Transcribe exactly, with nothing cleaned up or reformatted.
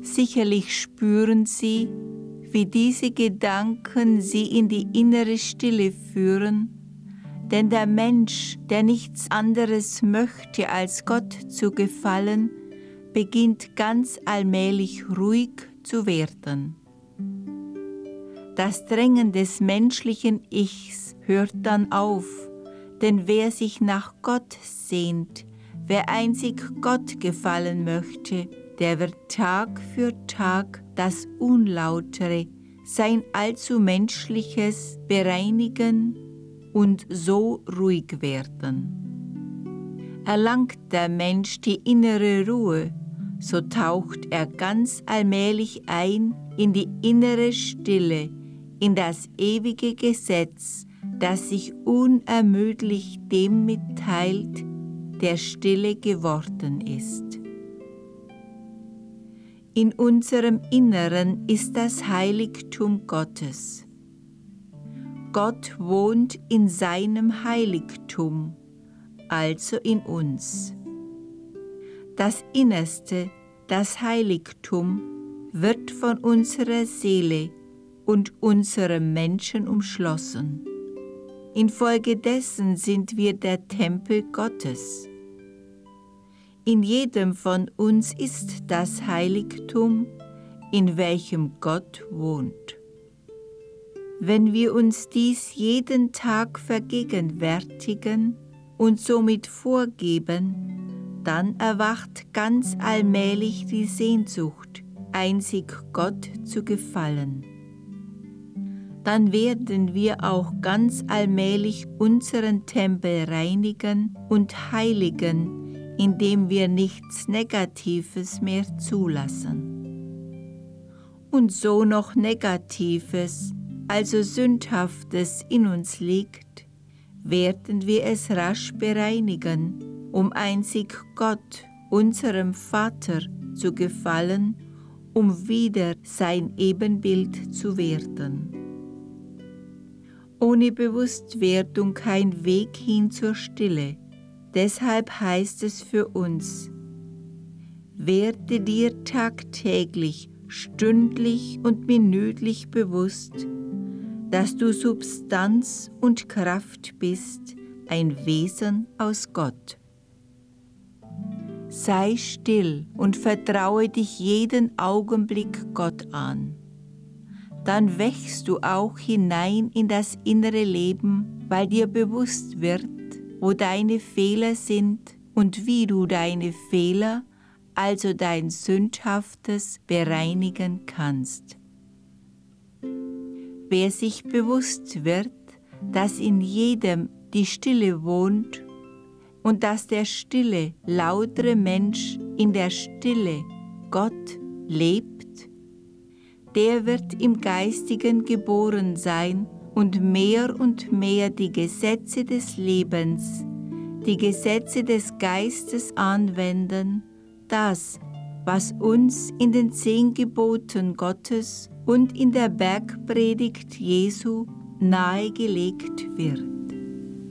Sicherlich spüren Sie, wie diese Gedanken Sie in die innere Stille führen, denn der Mensch, der nichts anderes möchte, als Gott zu gefallen, beginnt ganz allmählich ruhig zu werden. Das Drängen des menschlichen Ichs hört dann auf, denn wer sich nach Gott sehnt, wer einzig Gott gefallen möchte, der wird Tag für Tag das Unlautere, sein allzu Menschliches bereinigen und so ruhig werden. Erlangt der Mensch die innere Ruhe, so taucht er ganz allmählich ein in die innere Stille, in das ewige Gesetz, das sich unermüdlich dem mitteilt, der stille geworden ist. In unserem Inneren ist das Heiligtum Gottes. Gott wohnt in seinem Heiligtum, also in uns. Das Innerste, das Heiligtum, wird von unserer Seele und unserem Menschen umschlossen. Infolgedessen sind wir der Tempel Gottes. In jedem von uns ist das Heiligtum, in welchem Gott wohnt. Wenn wir uns dies jeden Tag vergegenwärtigen und somit vorgeben, dann erwacht ganz allmählich die Sehnsucht, einzig Gott zu gefallen. Dann werden wir auch ganz allmählich unseren Tempel reinigen und heiligen, indem wir nichts Negatives mehr zulassen. Und so noch Negatives, also Sündhaftes in uns liegt, werden wir es rasch bereinigen, um einzig Gott, unserem Vater, zu gefallen, um wieder sein Ebenbild zu werden. Ohne Bewusstwerdung kein Weg hin zur Stille. Deshalb heißt es für uns: Werde dir tagtäglich, stündlich und minütlich bewusst, dass du Substanz und Kraft bist, ein Wesen aus Gott. Sei still und vertraue dich jeden Augenblick Gott an. Dann wächst du auch hinein in das innere Leben, weil dir bewusst wird, wo deine Fehler sind und wie du deine Fehler, also dein Sündhaftes, bereinigen kannst. Wer sich bewusst wird, dass in jedem die Stille wohnt und dass der stille, lautere Mensch in der Stille Gott lebt, der wird im Geistigen geboren sein und mehr und mehr die Gesetze des Lebens, die Gesetze des Geistes anwenden, das, was uns in den zehn Geboten Gottes und in der Bergpredigt Jesu nahegelegt wird.